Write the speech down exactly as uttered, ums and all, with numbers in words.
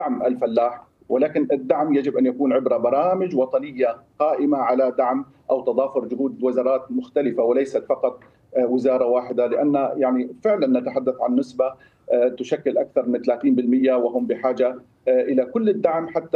دعم الفلاح، ولكن الدعم يجب أن يكون عبر برامج وطنية قائمة على دعم أو تضافر جهود وزارات مختلفة وليست فقط وزارة واحدة، لأن يعني فعلا نتحدث عن نسبة تشكل أكثر من ثلاثين بالمئة وهم بحاجة إلى كل الدعم حتى